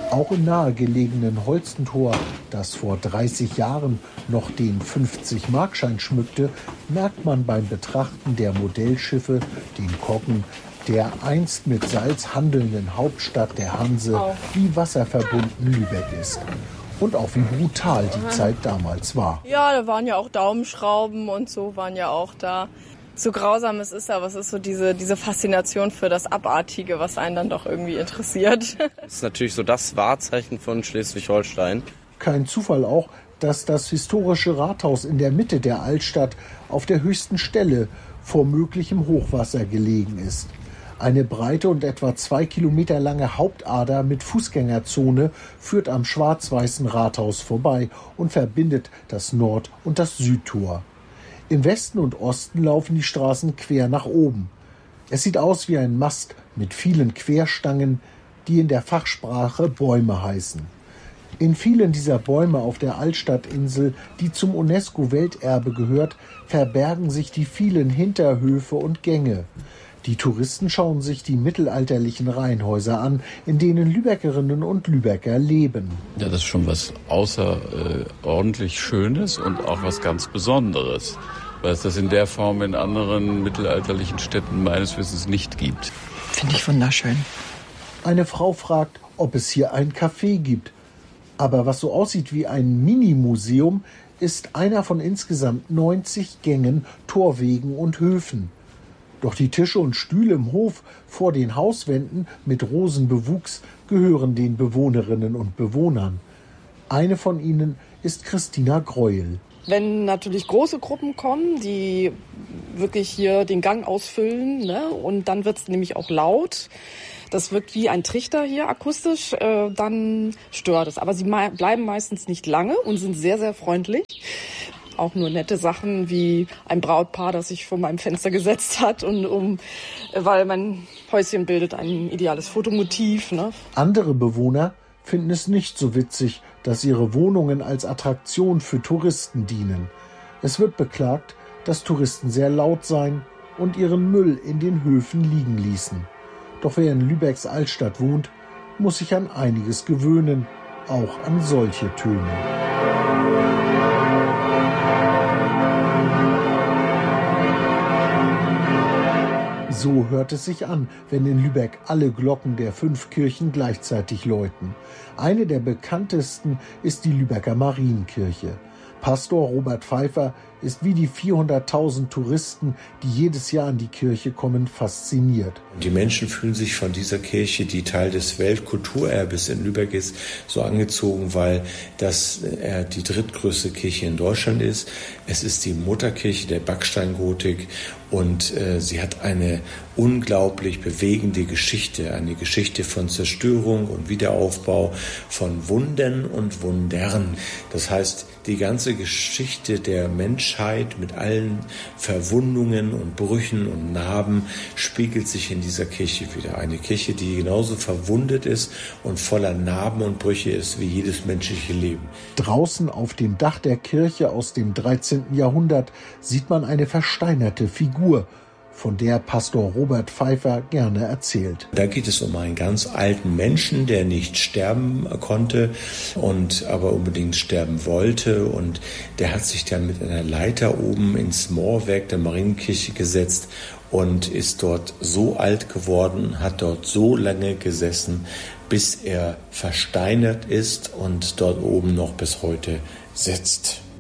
Auch im nahegelegenen Holstentor, das vor 30 Jahren noch den 50-Markschein schmückte, merkt man beim Betrachten der Modellschiffe den Koggen der einst mit Salz handelnden Hauptstadt der Hanse, wie wasserverbunden Lübeck ist. Und auch wie brutal die Zeit damals war. Ja, da waren ja auch Daumenschrauben und so waren ja auch da. So grausam es ist, aber es ist so diese Faszination für das Abartige, was einen dann doch irgendwie interessiert. Das ist natürlich so das Wahrzeichen von Schleswig-Holstein. Kein Zufall auch, dass das historische Rathaus in der Mitte der Altstadt auf der höchsten Stelle vor möglichem Hochwasser gelegen ist. Eine breite und etwa 2 Kilometer lange Hauptader mit Fußgängerzone führt am schwarz-weißen Rathaus vorbei und verbindet das Nord- und das Südtor. Im Westen und Osten laufen die Straßen quer nach oben. Es sieht aus wie ein Mast mit vielen Querstangen, die in der Fachsprache Bäume heißen. In vielen dieser Bäume auf der Altstadtinsel, die zum UNESCO-Welterbe gehört, verbergen sich die vielen Hinterhöfe und Gänge. Die Touristen schauen sich die mittelalterlichen Reihenhäuser an, in denen Lübeckerinnen und Lübecker leben. Ja, das ist schon was außerordentlich Schönes und auch was ganz Besonderes, weil es das in der Form in anderen mittelalterlichen Städten meines Wissens nicht gibt. Finde ich wunderschön. Eine Frau fragt, ob es hier ein Café gibt. Aber was so aussieht wie ein Mini-Museum, ist einer von insgesamt 90 Gängen, Torwegen und Höfen. Doch die Tische und Stühle im Hof vor den Hauswänden mit Rosenbewuchs gehören den Bewohnerinnen und Bewohnern. Eine von ihnen ist Christina Greuel. Wenn natürlich große Gruppen kommen, die wirklich hier den Gang ausfüllen, ne, und dann wird es nämlich auch laut, das wirkt wie ein Trichter hier akustisch, dann stört es. Aber sie bleiben meistens nicht lange und sind sehr, sehr freundlich. Auch nur nette Sachen wie ein Brautpaar, das sich vor meinem Fenster gesetzt hat, weil mein Häuschen bildet ein ideales Fotomotiv. Ne? Andere Bewohner finden es nicht so witzig, dass ihre Wohnungen als Attraktion für Touristen dienen. Es wird beklagt, dass Touristen sehr laut seien und ihren Müll in den Höfen liegen ließen. Doch wer in Lübecks Altstadt wohnt, muss sich an einiges gewöhnen, auch an solche Töne. So hört es sich an, wenn in Lübeck alle Glocken der 5 Kirchen gleichzeitig läuten. Eine der bekanntesten ist die Lübecker Marienkirche. Pastor Robert Pfeiffer ist wie die 400.000 Touristen, die jedes Jahr in die Kirche kommen, fasziniert. Die Menschen fühlen sich von dieser Kirche, die Teil des Weltkulturerbes in Lübeck ist, so angezogen, weil das die drittgrößte Kirche in Deutschland ist. Es ist die Mutterkirche der Backsteingotik und sie hat eine unglaublich bewegende Geschichte, eine Geschichte von Zerstörung und Wiederaufbau, von Wundern und Wundern. Das heißt, die ganze Geschichte der Menschheit mit allen Verwundungen und Brüchen und Narben spiegelt sich in dieser Kirche wieder. Eine Kirche, die genauso verwundet ist und voller Narben und Brüche ist wie jedes menschliche Leben. Draußen auf dem Dach der Kirche aus dem 13. Jahrhundert sieht man eine versteinerte Figur, von der Pastor Robert Pfeiffer gerne erzählt. Da geht es um einen ganz alten Menschen, der nicht sterben konnte und aber unbedingt sterben wollte. Und der hat sich dann mit einer Leiter oben ins Mauerwerk der Marienkirche gesetzt und ist dort so alt geworden, hat dort so lange gesessen, bis er versteinert ist und dort oben noch bis heute sitzt.